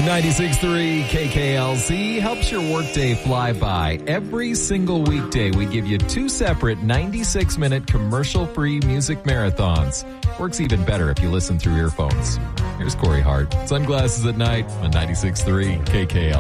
96.3 KKLZ helps your workday fly by. Every single weekday, we give you 2 separate 96-minute commercial-free music marathons. Works even better if you listen through earphones. Here's Corey Hart. Sunglasses at night on 96.3 KKLZ.